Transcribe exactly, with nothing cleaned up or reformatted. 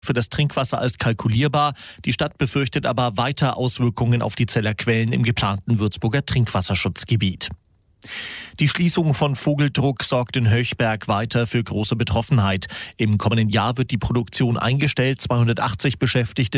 für das Trinkwasser als kalkulierbar. Die Stadt befürchtet aber weiter Auswirkungen auf die Zeller Quellen im geplanten Würzburger Trinkwasserschutzgebiet. Die Schließung von Vogeldruck sorgt in Höchberg weiter für große Betroffenheit. Im kommenden Jahr wird die Produktion eingestellt, zweihundertachtzig Beschäftigte